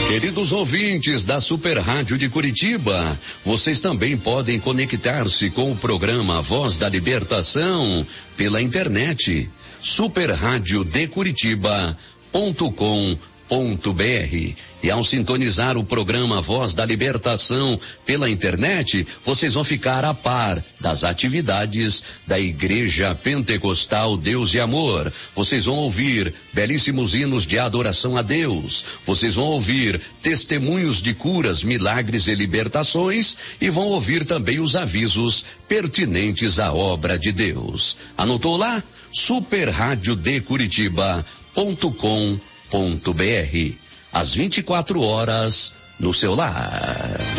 Queridos ouvintes da Super Rádio de Curitiba, vocês também podem conectar-se com o programa Voz da Libertação pela internet, superradiodecuritiba.com.br. E ao sintonizar o programa Voz da Libertação pela internet, vocês vão ficar a par das atividades da Igreja Pentecostal Deus e Amor. Vocês vão ouvir belíssimos hinos de adoração a Deus. Vocês vão ouvir testemunhos de curas, milagres e libertações, e vão ouvir também os avisos pertinentes à obra de Deus. Anotou lá? superradiodecuritiba.com.br. Às 24 horas no seu lar.